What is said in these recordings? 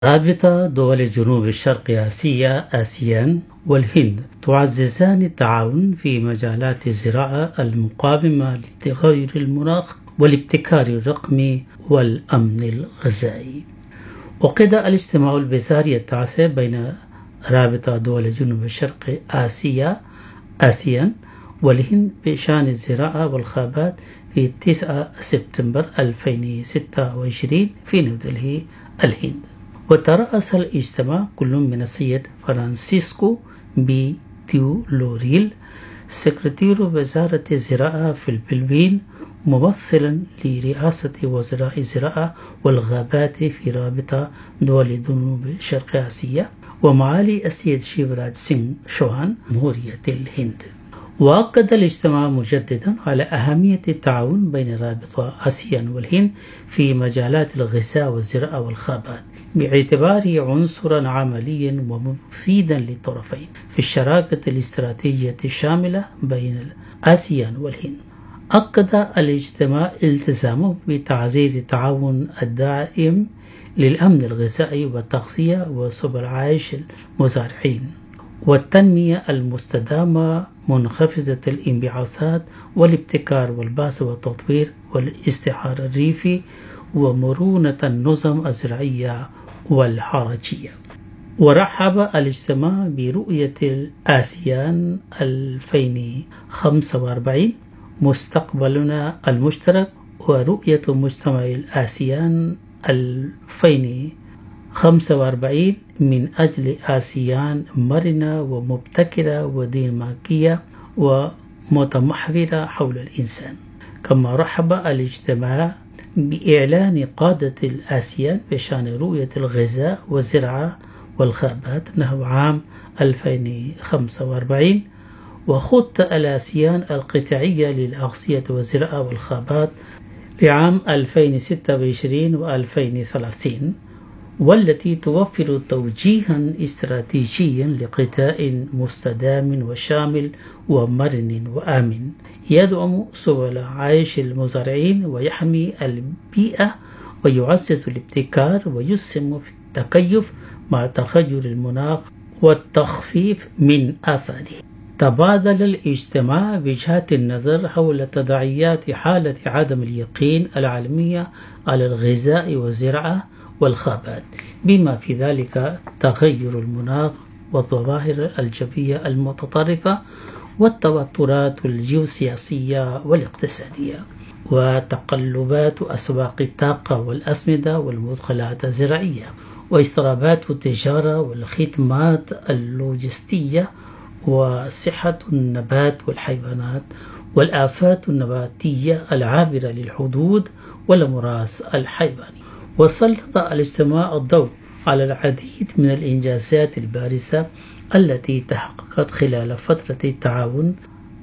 رابطة دول جنوب الشرق آسيا آسيان والهند تعززان التعاون في مجالات الزراعة المقاومة لتغير المناخ والابتكار الرقمي والأمن الغذائي. عقد الاجتماع الوزاري التاسع بين رابطة دول جنوب الشرق آسيا آسيان والهند بشأن الزراعة والخابات في 9 سبتمبر 2026 في نيودلهي الهند. وترأس الاجتماع كل من السيد فرانسيسكو بي تيو لوريل سكرتير وزارة الزراعة في الفلبين ممثلا لرئاسة وزراء الزراعة والغابات في رابطة دول جنوب شرق آسيا، ومعالي السيد شيفراج سينغ شوهان جمهورية الهند. وأكد الاجتماع مجددا على أهمية التعاون بين رابطة آسيان والهند في مجالات الغذاء والزراعة والخابات باعتباره عنصرا عمليا ومفيدا للطرفين في الشراكة الاستراتيجية الشاملة بين آسيان والهند. أكد الاجتماع التزامه بتعزيز التعاون الدائم للأمن الغذائي والتغذية وسبل عيش المزارعين والتنمية المستدامة منخفضة الانبعاثات والابتكار والبحث والتطوير والاستعمار الريفي ومرونة النظم الزراعية والحرجية. ورحب الاجتماع برؤية الآسيان 2045 مستقبلنا المشترك ورؤية مجتمع الآسيان 2045 من أجل آسيان مرنة ومبتكرة وديناميكية ومتمحورة حول الإنسان. كما رحب الاجتماع بإعلان قادة الآسيان بشأن رؤية الغذاء والزراعة والخابات نحو عام 2045 وخطة الآسيان القطاعية للأغذية والزراعة والخابات لعام 2026 و2030، والتي توفر توجيها استراتيجيا لقطاع مستدام وشامل ومرن وآمن يدعم سبل عيش المزارعين ويحمي البيئة ويعزز الابتكار ويسهم في التكيف مع تغير المناخ والتخفيف من آثاره. تبادل الاجتماع وجهات النظر حول تداعيات حالة عدم اليقين العالمية على الغذاء والزراعة والخابات، بما في ذلك تغير المناخ والظواهر الجوية المتطرفة والتوترات الجيوسياسية والاقتصادية وتقلبات أسواق الطاقة والأسمدة والمدخلات الزراعية واضطرابات التجارة والخدمات اللوجستية وصحة النبات والحيوانات والآفات النباتية العابرة للحدود والأمراض الحيوانية. وسلط الاجتماع الضوء على العديد من الإنجازات البارزة التي تحققت خلال فترة التعاون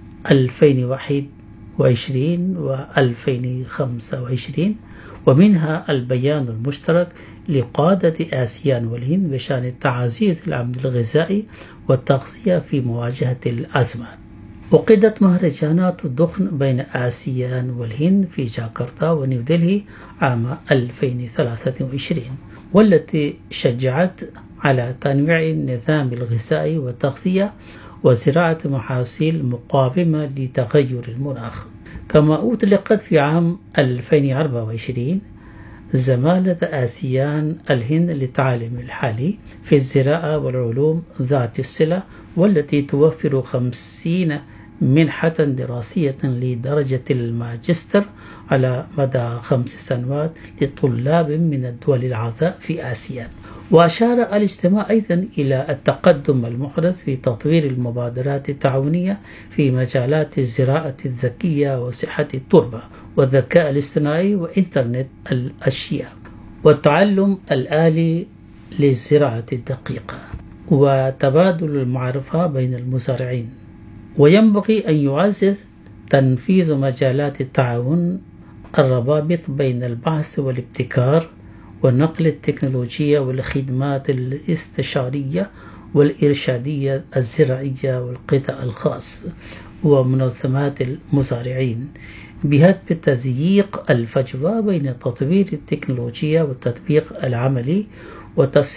2021 و 2025، ومنها البيان المشترك لقادة آسيان والهند بشأن تعزيز الأمن الغذائي والتغذية في مواجهة الأزمات. عقدت مهرجانات الدخن بين آسيان والهند في جاكرتا ونيودلهي عام 2023، والتي شجعت على تنويع النظام الغذائي والتغذية وزراعة محاصيل مقاومة لتغير المناخ. كما أطلقت في عام 2024 زمالة آسيان الهند للتعليم الحالي في الزراعة والعلوم ذات الصلة، والتي توفر 50 منحة دراسية لدرجة الماجستير على مدى 5 سنوات لطلاب من الدول الأعضاء في آسيا. وأشار الاجتماع أيضا إلى التقدم المحدث في تطوير المبادرات التعاونية في مجالات الزراعة الذكية وصحة التربة والذكاء الاصطناعي وإنترنت الأشياء والتعلم الآلي للزراعة الدقيقة وتبادل المعرفة بين المزارعين. وينبغي أن يعزز تنفيذ مجالات التعاون الروابط بين البحث والابتكار ونقل التكنولوجيا والخدمات الاستشارية والإرشادية الزراعية والقطاع الخاص ومنظمات المزارعين بهدف تضييق الفجوة بين تطوير التكنولوجيا والتطبيق العملي وتصحيح